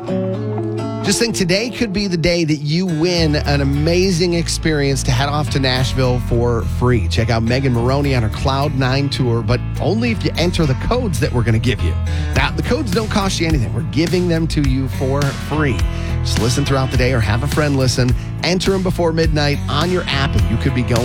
Just think today could be the day that you win an amazing experience to head off to Nashville for free. Check out Megan Moroney on her Cloud9 tour, but only if you enter the codes that we're going to give you. Now, the codes don't cost you anything. We're giving them to you for free. Just listen throughout the day or have a friend listen. Enter them before midnight on your app, and you could be going